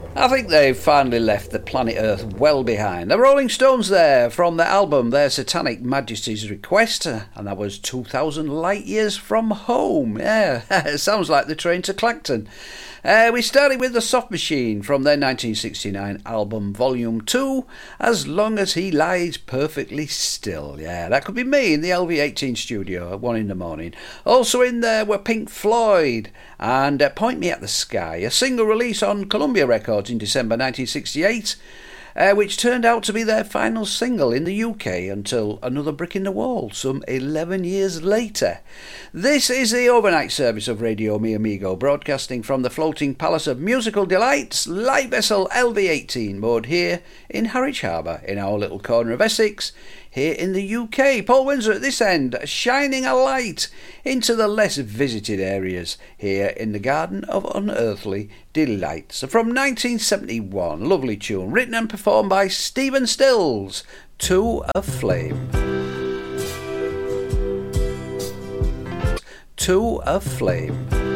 I think they've finally left the planet Earth well behind. The Rolling Stones there from their album Their Satanic Majesty's Request, and that was 2,000 Light Years from Home. Yeah, it sounds like the train to Clacton. We started with the Soft Machine from their 1969 album Volume 2, As Long As He Lies Perfectly Still. Yeah, that could be me in the LV18 studio at 1 in the morning. Also in there were Pink Floyd and Point Me at the Sky, a single release on Columbia Records in December 1968, which turned out to be their final single in the UK until Another Brick in the Wall some 11 years later. This is the overnight service of Radio Mi Amigo, broadcasting from the floating palace of musical delights, light vessel LV18, moored here in Harwich Harbour in our little corner of Essex, here in the UK. Paul Windsor at this end, shining a light into the less visited areas here in the Garden of Unearthly Delights. From 1971, lovely tune, written and performed by Stephen Stills, To a Flame. To a Flame.